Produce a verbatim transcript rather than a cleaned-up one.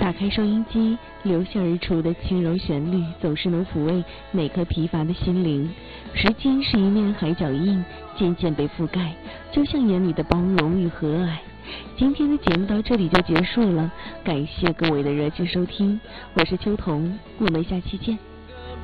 打开收音机，流泻而出的轻柔旋律总是能抚慰每颗疲乏的心灵。时间是一面海脚印，渐渐被覆盖，就像眼里的包容与和蔼。今天的节目到这里就结束了，感谢各位的热情收听，我是秋彤，我们下期见。